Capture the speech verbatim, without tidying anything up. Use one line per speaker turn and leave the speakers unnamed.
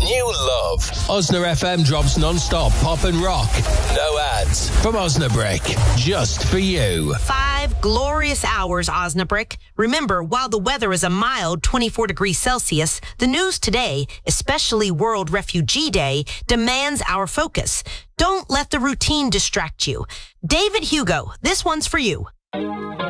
new love. Osna F M drops non-stop pop and rock. No ads. From Osnabrick. Just for you.
Five glorious hours, Osnabrick. Remember, while the weather is a mild twenty-four degrees Celsius, the news today, especially World Refugee Day, demands our focus. Don't let the routine distract you. David Hugo, this one's for you.